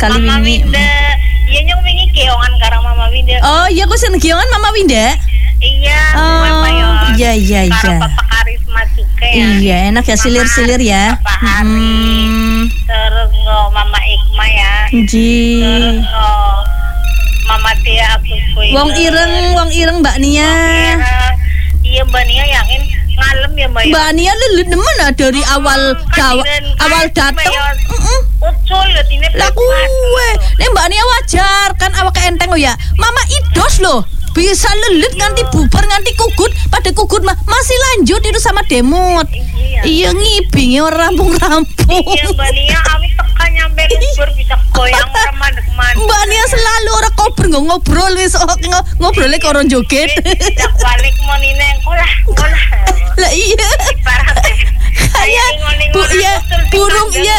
sekali Mama wingi. Winda, iya nyong wingi keongan karo Mama Winda. Oh, iya aku seneng giongan Mama Winda. Iya, Iya. Karo Papa Karisma juga ya. Iya, enak ya silir-silir ya. Papa Hari. Terus Mama Ikma ya. Ji. Terus Mama Tia aku kuy. Wong ireng Mbak Nia. Iya Mbak Nia yakin ngalem ya Mbak. Mbak Nia lelet nemen dari awal dateng. Ucul ya tine. Lah kuwe, nek Mbak Nia wajar kan awake enteng oh ya. Mama idos loh. Bisa lelet nganti bubar nganti kugut, pada kugut mah masih lanjut itu sama demot. Iya ngibingi orang rampung-rampung. Iya Mbak Nia awis tekan nyampe kubur bisa goyang remandek-mandek. Mbak Nia selalu orang kober ngobrol wis ngobrolnya ke orang joget. Tak balik mau nine kolah. Lah iya. Kayak burung ya.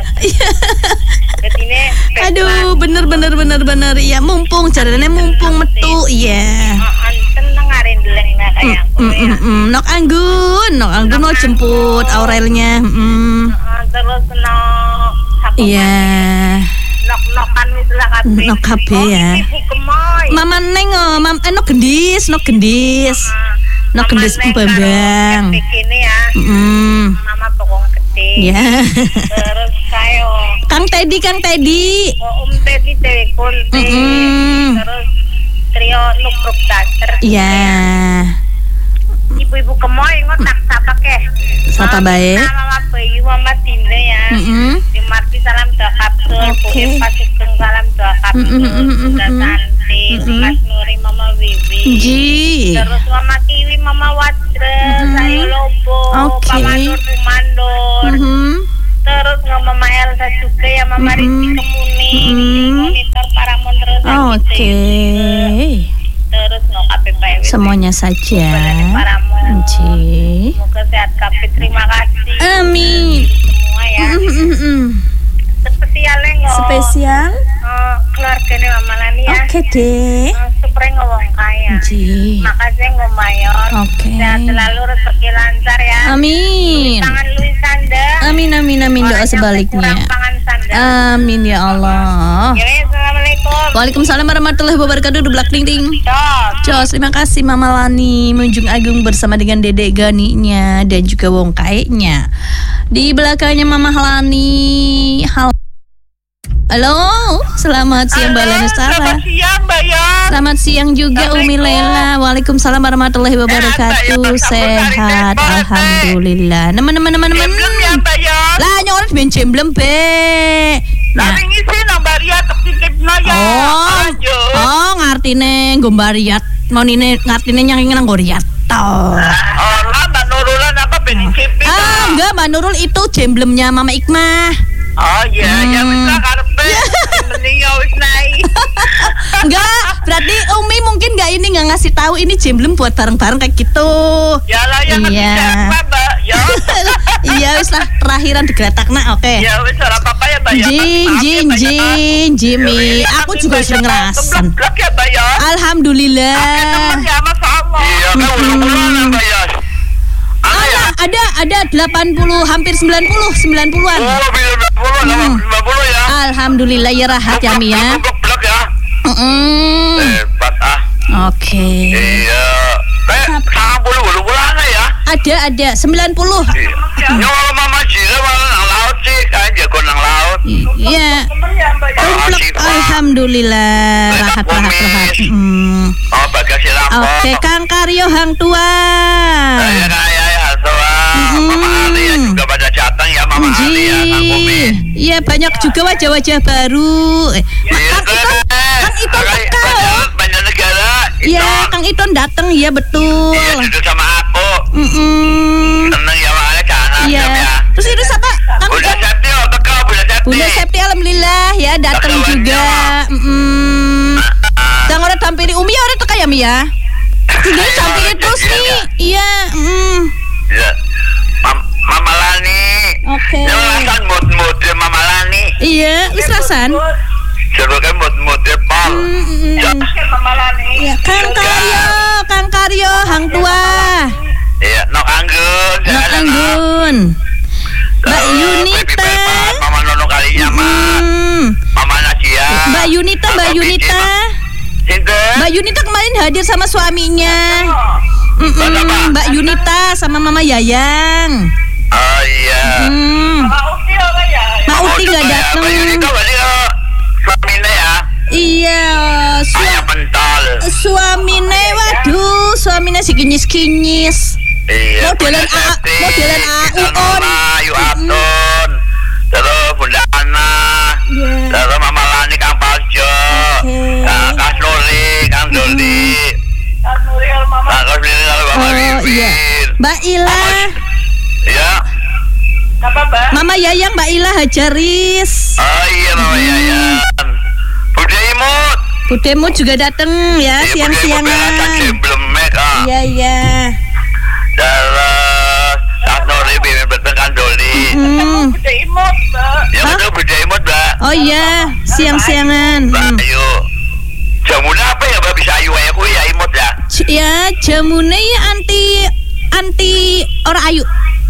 Aduh, bener ya mumpung caranya mumpung metu iya. Seneng ngarin deleng kayak Nok anggun mau jemput Aurelnya. Terus Iya. Nok-nokan wis lah kabeh. Nok kabeh ya. Mama Neng nok gendis. Nok gendis Bambang. Begini ya. Mama pokong gede. Ya. Terus kayo Kang Teddy. Teddy Dewi Kunti. Terus trio Nukruk Daster. Iya. Ibu-ibu kemoy ngotak sapa ke? Sapa bae? Mama Bayu, Mama Dinda ya. Dimarti salam doa kapsul, Bu Irfa Sugeng salam doa kapsul, Bunda Santi, Mas Nuri, Mama Wiwi. Ji. Terus Mama Kiwi, Mama Wadre, Sayu Lobo, Mama Nur Mandor. Terus Mama Elsa juga ya, Mama Rizky Kemuning, monitor Paramount terus. Oke. Terus KPP semuanya saja. Semoga sehat kabeh. Terima kasih. Amin. Semua ya. Spesial keluargane Mama Lani ya. Oke deh. Supaya ngomong kaya. Makasih ngomayon. Oke. Sehat selalu, rezeki lancar ya. Amin. Tangan Luis Sanda. Amin doa sebaliknya. Amin ya Allah. Ya, assalamualaikum. Waalaikumsalam warahmatullahi wabarakatuh. Dublak ding ding. Jos, terima kasih Mama Lani Munjung Agung bersama dengan Dedek Ganinya dan juga Wong Kaeknya. Di belakangnya Mama Lani. Halo, selamat siang Mbak Lanustara. Selamat siang Mbak ya. Selamat siang juga Umi Lela. Waalaikumsalam warahmatullahi wabarakatuh. Sehat, alhamdulillah. Teman-teman. Lah nyorot ben jemblem be. Lah ngisi nomor ya tekniknya ya. Oh, ngartine gombariat. Monine ngartine nyang nang goriat. Oh, Mbak Nurulan apa ben cipit? Enggak, Mbak Nurul itu jemblemnya Mama Ikmah. Oh iya, ya wis lah karepe. Mending ya wis naik. Enggak, berarti Umi mungkin enggak ngasih tahu ini jemblem buat bareng-bareng kayak gitu. Ya lah ya siapa, Mbak? Ya. Iya wis lah terakhiran digretakna, oke. Ya wis ora apa-apa ya, Mbak ya. Jimmy, aku juga sudah ngerasan. Ya, Mbak ya. Alhamdulillah. Teman ya Mas Allah. Iya, kan ulang-ulang Mbak ya. Ada 80 hampir 90-an. Oh, 90 ya. Alhamdulillah ya rahat ya Mi ya. Blok ya. Hebat Oke. Iya. Kayak 80 ulang ya. Ada 90. Nyawa Mama Jira nang laut sih, kan jago nang laut. Iya. Alhamdulillah rahat. Oh, bagasi lampu. Oke, Kang Karyo hang tua. Ya, Mama Ali juga pada datang ya, Mama Ali ya, Kang Bumi. Iya, banyak juga wajah-wajah baru. Kang Iton teka. Banyak negara. Iya, Kang Iton datang, iya betul. Iya, duduk sama aku. Seneng ya, Mama Ali kangen. Iya. Terus itu siapa? Kang Bunda Septi, teka Bunda Septi alhamdulillah ya datang juga. Dan orang tampil Umi ya orang teka ya Mi ya. Tinggal tampil terus nih. Iya. Iya. Mama Lani. Oke. Yang rasan mood Mama Lani. Iya, wis rasan. Seru kan mood Pal. Mama Lani. Iya, Kang Karyo hang tua. Iya, Nok Anggun. Mbak Yunita. Mama Nono kalinya mah. Mama Nasi Yunita. Mbak Yunita kemarin hadir sama suaminya. Mbak Yunita sama Mama Yayang. Oh iya. Mbak Uti nggak datang. Mbak Yunita berarti suaminya ya? Iya. Suaminya, waduh, suaminya si kinyis. Iya. Modelan AU-on. Ayu Atun. Terus Bunda Ana. Terus Mama Lani, Kang Paljo. Kang Nuri, Kang Doli. Kang Nuri kalau Mama Wiwin. Mbak Ila. Iya. Apa, Mbak? Mama Yayang, Mbak Ila Hajaris. Oh iya, Mama Yayang. Bude Imut. Bude Imut juga datang ya, siang-siangan. Belum make. Iya. Terus Kang Nuri, Bimbing Betul, Kang Doli. Bude Imut, Mbak. Ya betul, Bude Imut, Mbak. Oh iya, siang-siangan. Ayo. Jamune apa ya, Mbak? Bisa ayu ya, aku ya imut ya. Ya, jamune ya anti ora ayu.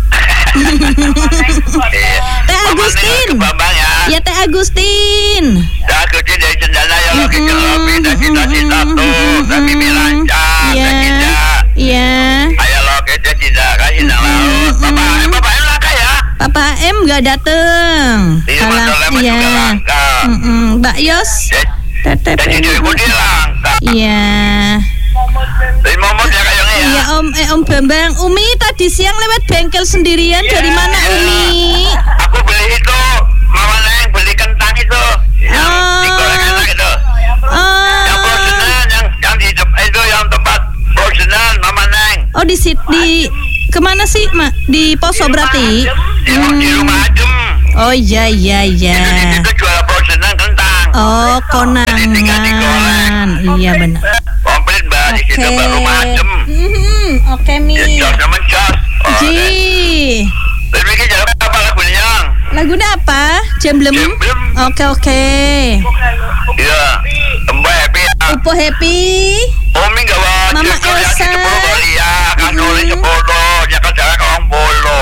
Teh Agustin. Ya Teh Agustin. Teh Agustin dari Cendana ya lagi kelopi dan cita-cita tuh, tapi lancar, Iya. Ayo lo kita tidak kasih laut. Bapak M langka ya? Papa M nggak dateng. Iya. Mbak Yos. Tetep. Iya. Dari momot ya kayaknya ya. Iya Om Bambang. Umi tadi siang lewat bengkel sendirian. Dari mana Umi? Aku beli itu, Mama Neng beli kentang itu, yang digoreng enak itu. Yang frozenan, yang di itu yang tempat frozenan Mama Neng. Oh di kemana sih Mak? Di Poso berarti? Di rumah Adem. Oh iya. Itu jual frozenan kentang. Oh konangan. Iya benar. Komplit Mbak, di situ rumah Adem. Oke Mi. Jos sama Jos. Ji. Terus ini jalan apa lagunya? Lagunya apa? Jemblem. Oke. Iya. Mbak Happy. Upo Happy. Umi gak wajib. Mama Elsa. Kan nulis 10. Ya kan jalan ke orang bolo.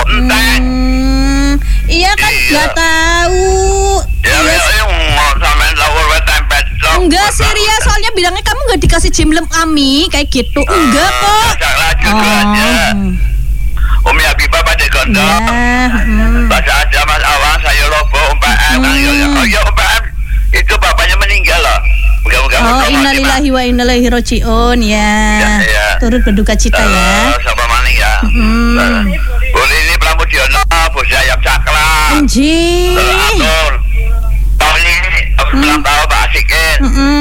Iya kan nggak tahu. Ya sampein lawur tempet. Enggak sih Ria, soalnya bilangnya kamu nggak dikasih jemblem Ami kayak gitu. Enggak kok. Umi Habibah pada gondok. Baca aja Mas Awan, saya Lobo, UMPM. Oh iya UMPM itu bapaknya meninggal loh. Oh innalillahi wa inna ilaihi rajiun ya. Turut berduka cita ya. Sama maning ya. Boleh ini Pramudiono, Bos Ayam Cakla. Anjir. Tahun ini ulang tahun Pak Asikin.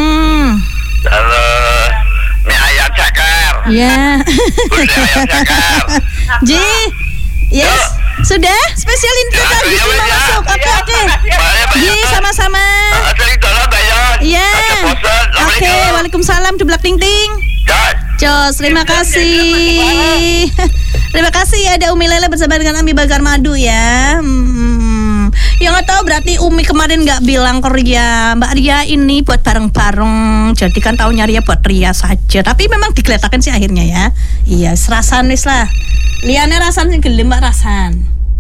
Terus mie ayam cakar. Ya. Bos Ayam Cakar. Ji. Yes. Sudah spesial intro tadi mau masuk. Oke. Ji sama-sama. Sering tolong bayar. Iya. Oke, waalaikumsalam Dublak Ting Ting. Jos, terima kasih. Terima kasih ya ada Umi Lele bersama dengan Ami Bakar Madu ya. Ya nggak tahu berarti Umi kemarin nggak bilang ke Ria, Mbak Ria ini buat bareng-bareng. Jadi kan taunya Ria buat Ria saja. Tapi memang digeletakan sih akhirnya ya. Iya, serasan wis lah. Liane rasan sing gelem Mbak rasan.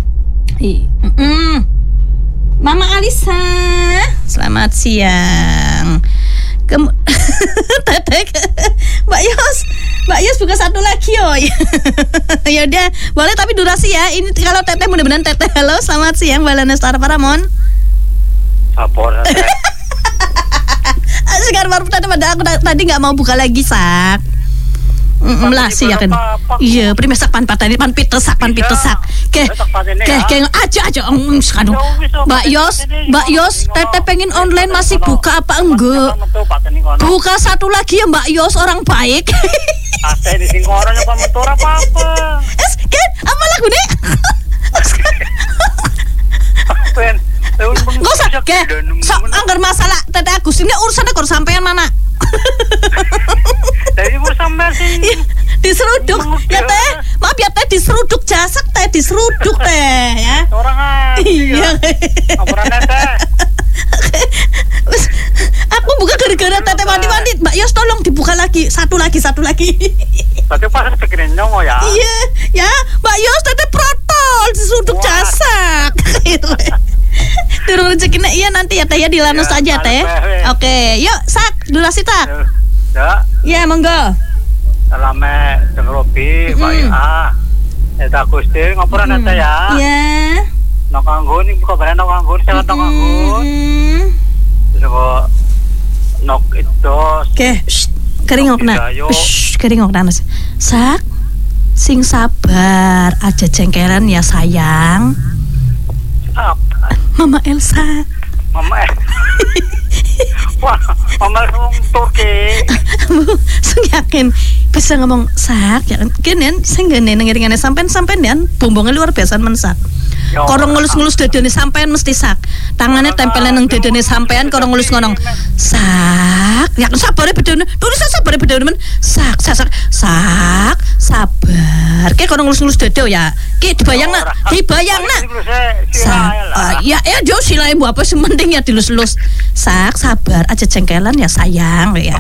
Mama Alisa, selamat siang. Tetek, Mbak Yos buka satu lagi yo. Ya udah, boleh tapi durasi ya. Ini kalau Teteh mudah-mudahan Teteh. Halo, selamat siang Mbak Lana Star Paramon. Sapor. Sekarang baru aku tadi nggak mau buka lagi sak. Melasi ya kan. Iya, primesak pan pitesak. Ke aja. Sekarang. Mbak Yos, Teteh pengen online masih buka apa enggak? Buka satu lagi ya Mbak Yos, orang baik. Ate di singkoran apa motor apa-apa. Kan apa lagu nih? Gak usah, anggar masalah Teteh Agus ini urusannya kalau sampean mana? Dari gue sampai sih diseruduk ya Teh, maaf ya Teh, diseruduk jasak Teh, diseruduk Teh ya. Orang iya. Aku buka gara-gara Teteh mandi. Mbak Yos tolong dibuka lagi, satu lagi. Tapi pas pikirin nyongo ya. Iya, ya Mbak Yos Teteh protol diseruduk jasak. Turun rezekinya iya nanti ya Teh ya, dilanus aja Teh. Oke, yuk sak, durasi tak. Ya. Ya, monggo. Salame Deng Robi, Pak Ia. Eta Gusti ngoporan eta ya. Ya. Nok anggun kok bareng nok anggun sewa nok anggun. Terus kok nok itu. Oke, keringokna. Keringokna. Sak. Sing sabar, aja jengkelan ya sayang. Mama Elsa. Wah, Mama orang Turki. Saya yakin bisa ngomong sak ya kan saya nggak nengeringane sampean dan bombongnya luar biasa mensak. Korong ngelus dadane sampean mesti sak. Tangannya tempelan nang dadane sampean korong ngelus ngonong sak. Ya kan sabare bedone. Tulisan sabare bedone men. Sak sabar. Kayak korong ngelus dado ya. Ki dibayangna. Sak. Ya jo silae mbok apa sing penting ya dilus-lus. Sak sabar aja jengkelan ya sayang ya.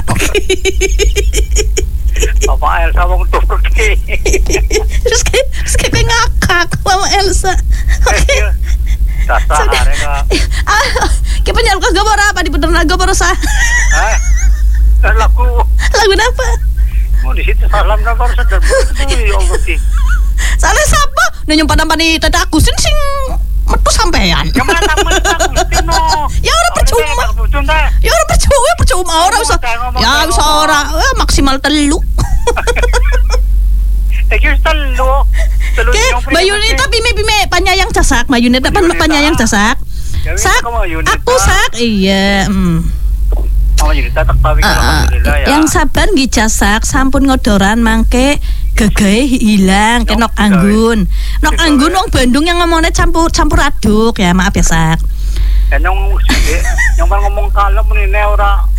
Bapak Elsa wong Turki. Terus kayak ngakak Mama Elsa. Oke. Dasar ya. Kita penyanyi gambar apa di bener lagu apa Rosa? Lagu apa? Mau di situ salam nomor sadar ya Allah sih. Salah siapa? Nanya padam-padam tadi aku sing metu sampean. Ya mana ya orang percuma. Ya orang percuma orang usah. Ya usah orang maksimal telu. Mbak Yunita pime panyayang casak. Mbak Yunita panyayang casak. Sak, aku sak. Iya. Yang sabar nggih casak sampun ngodoran mangke gegahe hilang ke nok anggun wong Bandung yang ngomongnya campur aduk ya maaf ya sak. Yang ngomong kalem ini ora